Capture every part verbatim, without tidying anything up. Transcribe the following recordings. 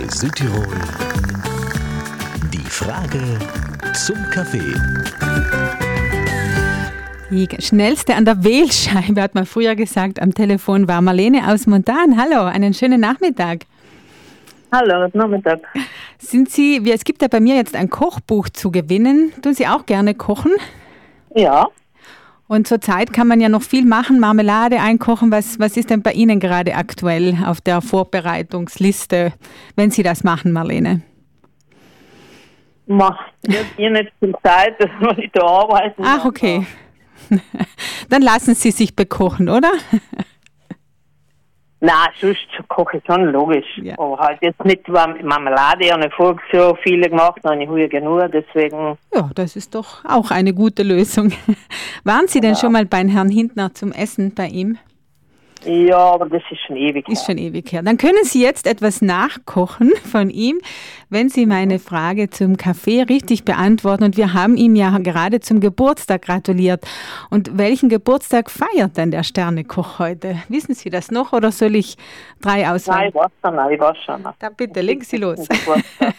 bei Südtirol. Die Frage zum Kaffee. Die schnellste an der Wählscheibe, hat man früher gesagt, am Telefon war Marlene aus Montan. Hallo, einen schönen Nachmittag. Hallo, guten Nachmittag. Sind Sie, wie es gibt ja bei mir jetzt ein Kochbuch zu gewinnen. Tun Sie auch gerne kochen? Ja, Und zurzeit kann man ja noch viel machen, Marmelade einkochen. Was, was ist denn bei Ihnen gerade aktuell auf der Vorbereitungsliste, wenn Sie das machen, Marlene? mach ich habe nicht viel Zeit, dass ich da arbeiten Ach, okay. Dann lassen Sie sich bekochen, oder? Nein, sonst koche ich schon, logisch. Ja. Aber halt jetzt nicht Marmelade, ich habe nicht vorher so viele gemacht, noch nicht früher genug, deswegen... Ja, das ist doch auch eine gute Lösung. Waren Sie denn Ja. schon mal beim Herrn Hintner zum Essen bei ihm? Ja, aber das ist schon ewig Ist her. schon ewig her. Dann können Sie jetzt etwas nachkochen von ihm, wenn Sie meine Frage zum Kaffee richtig beantworten. Und wir haben ihm ja gerade zum Geburtstag gratuliert. Und welchen Geburtstag feiert denn der Sternekoch heute? Wissen Sie das noch oder soll ich drei Nein, auswählen? ich weiß schon, nein, ich weiß schon. Dann bitte, legen Sie los. Geburtstag.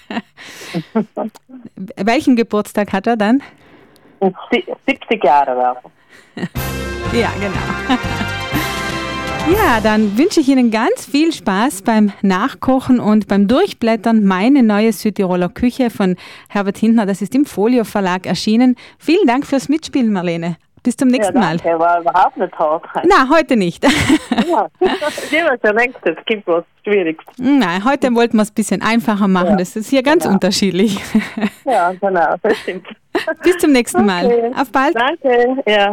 Welchen Geburtstag hat er dann? Und sie- siebzig Jahre war er. Ja, genau. Ja, dann wünsche ich Ihnen ganz viel Spaß beim Nachkochen und beim Durchblättern. Meine neue Südtiroler Küche von Herbert Hintner, das ist im Folio Verlag erschienen. Vielen Dank fürs Mitspielen, Marlene. Bis zum nächsten Ja, Mal. danke, war überhaupt nicht hart. Na, heute nicht. Ja, ich habe schon gedacht, es gibt was Schwieriges. Nein, heute wollten wir es ein bisschen einfacher machen. Ja, Das ist hier ganz genau. unterschiedlich. Ja, genau, das stimmt. Bis zum nächsten Mal. Okay. Auf bald. Danke, ja.